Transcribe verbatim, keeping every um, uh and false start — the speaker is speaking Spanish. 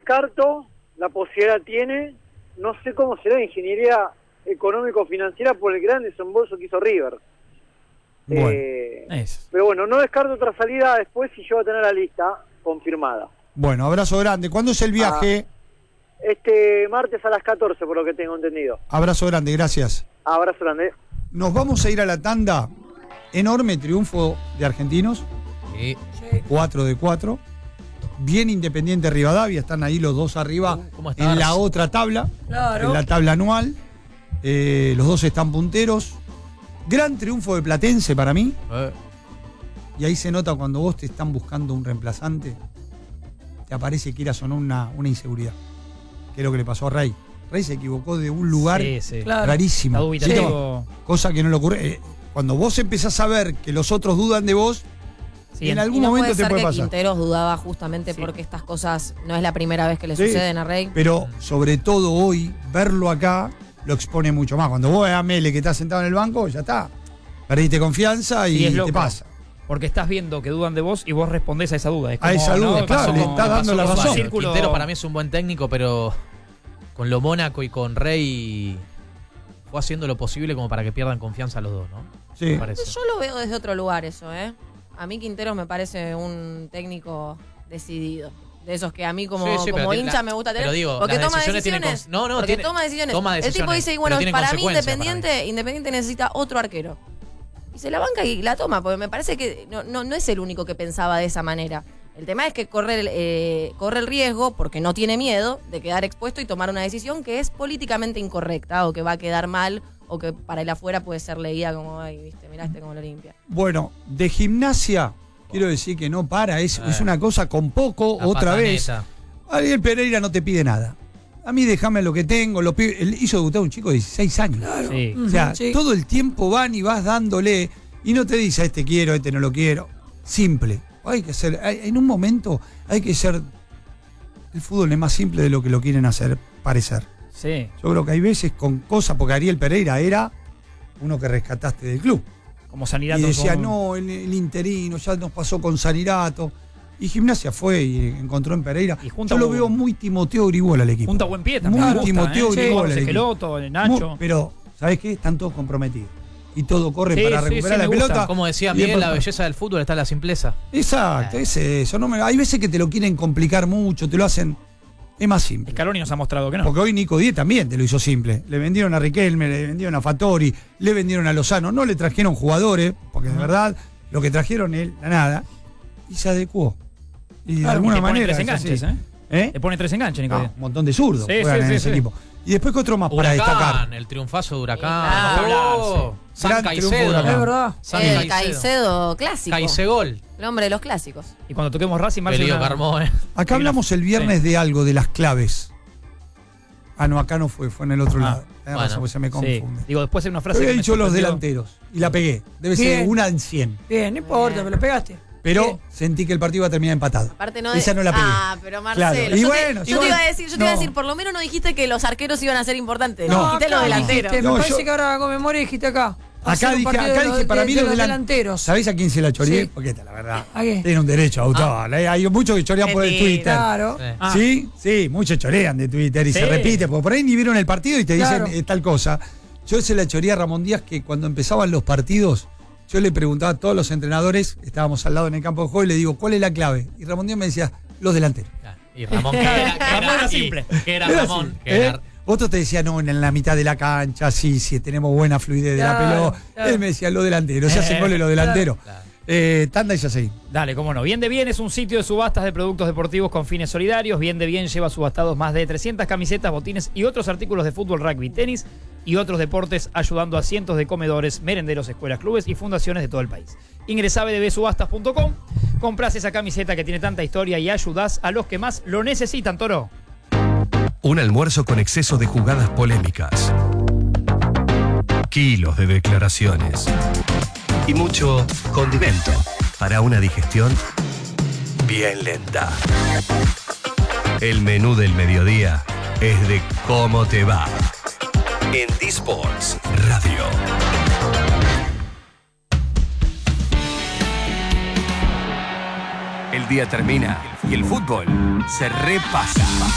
descarto, la posibilidad tiene, no sé cómo será ingeniería económico-financiera por el gran desembolso que hizo River. Bueno, eh, eso. Pero bueno, no descarto otra salida después si yo voy a tener la lista confirmada. Bueno, abrazo grande. ¿Cuándo es el viaje? Ah, este martes a las catorce, por lo que tengo entendido. Abrazo grande, gracias. Abrazo grande. Nos vamos a ir a la tanda. Enorme triunfo de Argentinos. Sí. cuatro de cuatro. Bien Independiente Rivadavia. Están ahí los dos arriba ¿Cómo está? en la otra tabla. Claro. En la tabla anual. Eh, los dos están punteros. Gran triunfo de Platense para mí. Eh. Y ahí se nota cuando vos te están buscando un reemplazante, te aparece, quieras o no, una, una inseguridad. Que es lo que le pasó a Rey. Rey se equivocó de un lugar Sí, sí. Claro. rarísimo. Está dubitativo. ¿Sí? Cosa que no le ocurre. Eh, cuando vos empezás a ver que los otros dudan de vos, Sí, en en- algún Y no momento puede te ser puede que pasar. Quinteros dudaba justamente Sí. porque estas cosas no es la primera vez que le Sí. suceden a Rey. Pero sobre todo hoy, verlo acá lo expone mucho más. Cuando vos ves a Mele que está sentado en el banco, ya está. Perdiste confianza y Sí, es te loco. pasa. Porque estás viendo que dudan de vos y vos respondés a esa duda. Es A esa como, duda, ¿no? claro, Pasó le como- está me dando pasó la con razón. Círculo- Quintero para mí es un buen técnico, pero con lo Mónaco y con Rey fue haciendo lo posible como para que pierdan confianza los dos, ¿no? Sí. Me parece. Yo lo veo desde otro lugar eso, ¿eh? A mí Quinteros me parece un técnico decidido. De esos que a mí como, Sí, sí, pero como tiene- hincha la- me gusta tener. pero digo, porque las toma decisiones tienen decisiones. cons- no, no, porque tiene- toma decisiones. toma El tipo decisiones, dice, pero bueno, tienen para mí consecuencias para Independiente, Independiente necesita otro arquero. Y se la banca y la toma, porque me parece que no, no, no es el único que pensaba de esa manera. El tema es que corre el, eh, corre el riesgo, porque no tiene miedo, de quedar expuesto y tomar una decisión que es políticamente incorrecta o que va a quedar mal o que para el afuera puede ser leída como, ay, viste, miraste cómo lo limpia. Bueno, de Gimnasia, quiero decir que no para, es, Eh. es una cosa con poco, La otra vez. pataneta. Ariel Pereira no te pide nada. A mí déjame lo que tengo, lo pide- él hizo debutar a un chico de dieciséis años. Sí. O sea, Ujú, sí. todo el tiempo van y vas dándole y no te dice a este quiero, a este no lo quiero. Simple. Hay que ser, hay- en un momento hay que ser, el fútbol es más simple de lo que lo quieren hacer parecer. Sí. Yo creo que hay veces con cosas, porque Ariel Pereira era uno que rescataste del club. Como Sanidad. Y decía, no, el, el interino, ya nos pasó con Sanirato. Y Gimnasia fue y encontró en Pereira. Y junta Yo lo un- veo muy Timoteo Grigol al equipo. Junta buen pie también. Muy me gusta, Timoteo ¿eh? Grigol Sí, al equipo. Geloto, el Nacho. Muy- pero, ¿sabes qué? Están todos comprometidos. Y todo corre Sí, para sí, recuperar sí, la me gusta. pelota. Como decía Y Miguel, después- la belleza del fútbol está en la simpleza. Exacto, es eso. No me- hay veces que te lo quieren complicar mucho, te lo hacen. Es más simple. Scaloni nos ha mostrado que no. Porque hoy Nico Díez también te lo hizo simple. Le vendieron a Riquelme, le vendieron a Fattori, le vendieron a Lozano. No le trajeron jugadores, porque de verdad lo que trajeron es la nada. Y se adecuó. Y de Claro, alguna te pone manera. tres es así. enganches, ¿eh? ¿Eh? Le pone tres enganches, Nico No, Díaz. un montón de zurdos Sí, juegan sí, en sí, ese sí. equipo. Y después que otro más para Huracán, destacar. el triunfazo de Huracán. Claro. Oh, San Gran triunfo de Caicedo. Huracán. Es verdad. San el Caicedo. Caicedo clásico. Caicegol. El hombre de los clásicos. Y cuando toquemos Racing, Qué Marce, lío una- que armó, eh. Acá hablamos el viernes de algo, de las claves. Ah, no, acá no fue, fue en el otro Ah, lado. Tenés bueno. razón, porque se me Sí. confunde. Digo, después hay una frase Yo había que me dicho los sorprendió. delanteros y la pegué. Debe ser Bien. una en cien. Bien, no importa, me lo pegaste. Pero Bien. sentí que el partido iba a terminar empatado. Aparte no de- Esa no la pegué. Ah, pero Marcelo. Claro. Y Yo, bueno, te, y yo te iba a bueno. decir, yo te iba a No. decir, por lo menos no dijiste que los arqueros iban a ser importantes. No. Dijiste los acá delanteros. dijiste, No, me parece yo- que ahora con memoria dijiste acá. Acá Hacer un dije, partido acá de dije los- para de- mí de los, los delan- delanteros. ¿Sabés a quién se la choreé? Sí. Porque esta, la verdad, ¿A qué? tiene un derecho autor. Hay muchos que chorean por el Mentira. Twitter. Claro. Sí. Ah. Sí, sí, muchos chorean de Twitter y Sí. se repite, porque por ahí ni vieron el partido y te dicen Claro. eh, tal cosa. Yo se la choreé a Ramón Díaz que cuando empezaban los partidos, yo le preguntaba a todos los entrenadores, estábamos al lado en el campo de juego, y le digo, ¿cuál es la clave? Y Ramón Díaz me decía, los delanteros. Y Ramón, que era, que Ramón era era, simple. y- que era Era Ramón. así, Que ¿eh? era- Otros te decían, no, en la mitad de la cancha, sí, sí, tenemos buena fluidez de la Claro, pelota. claro. Él me decía, los delanteros, se hacen Eh, goles los delanteros. claro. Eh, tanda y ya seguí. Dale, cómo no. Bien de Bien es un sitio de subastas de productos deportivos con fines solidarios. Bien de Bien lleva subastados más de trescientas camisetas, botines y otros artículos de fútbol, rugby, tenis y otros deportes, ayudando a cientos de comedores, merenderos, escuelas, clubes y fundaciones de todo el país. Ingresá a b d b subastas punto com, comprás esa camiseta que tiene tanta historia y ayudás a los que más lo necesitan, Toro. Un almuerzo con exceso de jugadas polémicas. Kilos de declaraciones. Y mucho condimento para una digestión bien lenta. El menú del mediodía es de cómo te va. En D-Sports Radio. El día termina y el fútbol se repasa.